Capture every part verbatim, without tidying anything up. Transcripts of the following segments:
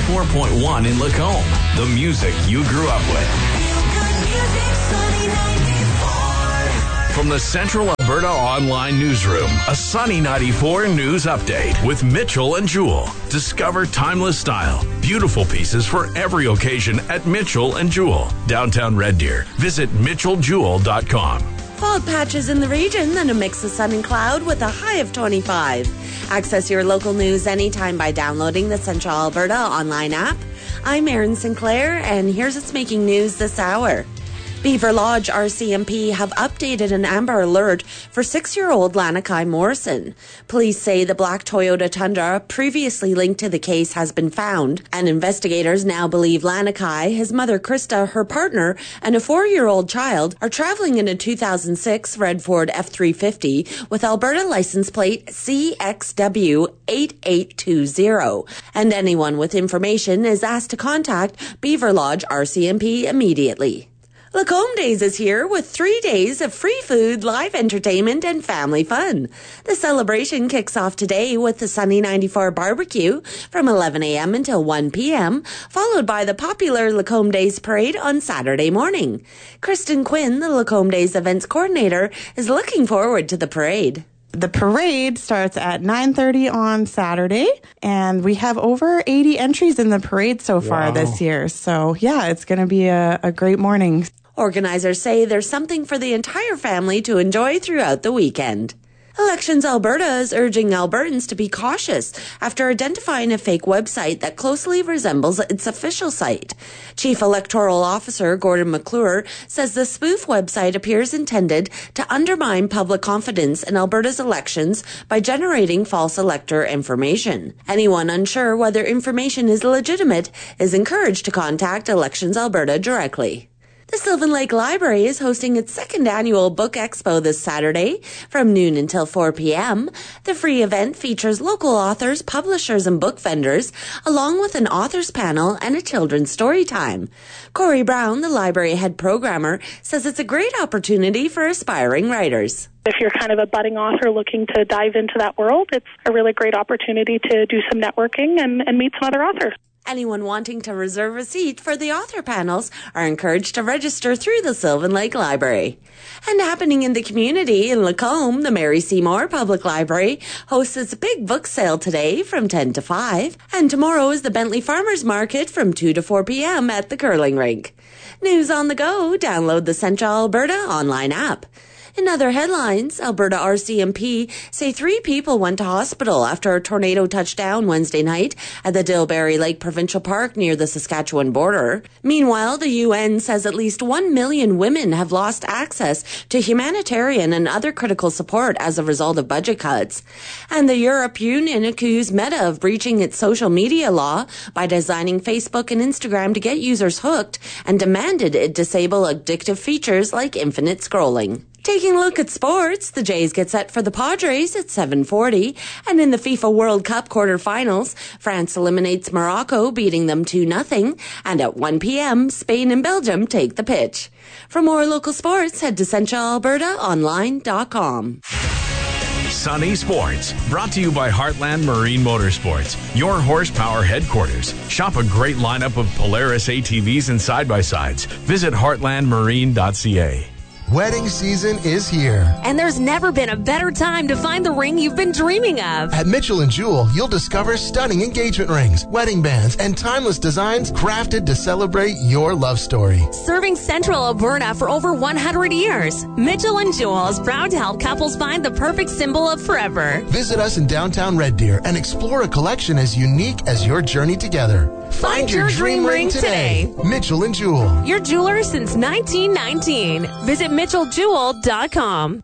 ninety-four point one in Lacombe. The music you grew up with. From the Central Alberta Online Newsroom, a Sunny ninety-four News Update with Mitchell and Jewell. Discover timeless style, beautiful pieces for every occasion at Mitchell and Jewell, downtown Red Deer. Visit mitchell jewell dot com. Fog patches in the region, then a mix of sun and cloud with a high of twenty-five. Access your local news anytime by downloading the Central Alberta online app. I'm Erin Sinclair, and here's what's making news this hour. Beaver Lodge R C M P have updated an Amber Alert for six-year-old Lanakai Morrison. Police say the black Toyota Tundra previously linked to the case has been found, and investigators now believe Lanakai, his mother Krista, her partner, and a four-year-old child are traveling in a two thousand six red Ford F three fifty with Alberta license plate C X W eight eight two zero, and anyone with information is asked to contact Beaver Lodge R C M P immediately. Lacombe Days is here with three days of free food, live entertainment, and family fun. The celebration kicks off today with the Sunny ninety-four barbecue from eleven a.m. until one p.m., followed by the popular Lacombe Days parade on Saturday morning. Kristen Quinn, the Lacombe Days events coordinator, is looking forward to the parade. The parade starts at nine thirty on Saturday, and we have over eighty entries in the parade so far wow. this year. So, yeah, it's going to be a, a great morning. Organizers say there's something for the entire family to enjoy throughout the weekend. Elections Alberta is urging Albertans to be cautious after identifying a fake website that closely resembles its official site. Chief Electoral Officer Gordon McClure says the spoof website appears intended to undermine public confidence in Alberta's elections by generating false elector information. Anyone unsure whether information is legitimate is encouraged to contact Elections Alberta directly. The Sylvan Lake Library is hosting its second annual Book Expo this Saturday from noon until four p.m. The free event features local authors, publishers, and book vendors, along with an authors panel and a children's story time. Corey Brown, the library head programmer, says it's a great opportunity for aspiring writers. If you're kind of a budding author looking to dive into that world, it's a really great opportunity to do some networking and, and meet some other authors. Anyone wanting to reserve a seat for the author panels are encouraged to register through the Sylvan Lake Library. And happening in the community in Lacombe, the Mary Seymour Public Library hosts its big book sale today from ten to five. And tomorrow is the Bentley Farmers Market from two to four p.m. at the curling rink. News on the go, download the Central Alberta online app. In other headlines, Alberta R C M P say three people went to hospital after a tornado touched down Wednesday night at the Dilberry Lake Provincial Park near the Saskatchewan border. Meanwhile, the U N says at least one million women have lost access to humanitarian and other critical support as a result of budget cuts. And the Europe Union accused Meta of breaching its social media law by designing Facebook and Instagram to get users hooked and demanded it disable addictive features like infinite scrolling. Taking a look at sports, the Jays get set for the Padres at seven forty, and in the FIFA World Cup quarterfinals, France eliminates Morocco, beating them two nothing, and at one p.m., Spain and Belgium take the pitch. For more local sports, head to central alberta online dot com. Sunny Sports, brought to you by Heartland Marine Motorsports, your horsepower headquarters. Shop a great lineup of Polaris A T Vs and side-by-sides. Visit heartland marine dot c a. Wedding season is here. And there's never been a better time to find the ring you've been dreaming of. At Mitchell and Jewell, you'll discover stunning engagement rings, wedding bands, and timeless designs crafted to celebrate your love story. Serving Central Alberta for over one hundred years, Mitchell and Jewell is proud to help couples find the perfect symbol of forever. Visit us in downtown Red Deer and explore a collection as unique as your journey together. Find, Find your, your dream, dream ring today. today. Mitchell and Jewell. Your jeweler since nineteen nineteen. Visit mitchell jewell dot com.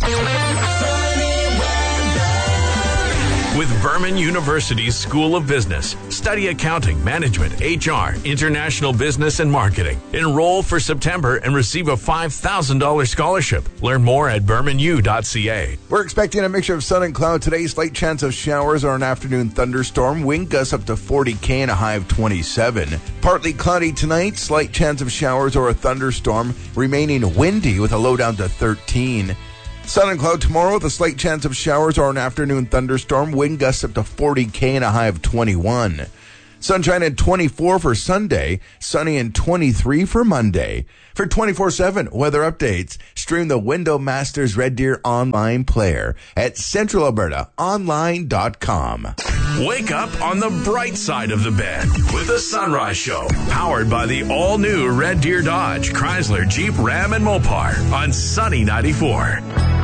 With Berman University's School of Business. Study accounting, management, H R, international business, and marketing. Enroll for September and receive a five thousand dollars scholarship. Learn more at berman u dot c a. We're expecting a mixture of sun and cloud today. Slight chance of showers or an afternoon thunderstorm. Wind gusts up to forty K and a high of twenty-seven. Partly cloudy tonight. Slight chance of showers or a thunderstorm. Remaining windy with a low down to thirteen. Sun and cloud tomorrow with a slight chance of showers or an afternoon thunderstorm. Wind gusts up to forty K and a high of twenty-one. Sunshine and twenty-four for Sunday, sunny and twenty-three for Monday. For twenty-four seven weather updates, stream the Window Masters Red Deer online player at central alberta online dot com. Wake up on the bright side of the bed with the Sunrise Show, powered by the all-new Red Deer Dodge, Chrysler, Jeep, Ram, and Mopar on Sunny ninety-four.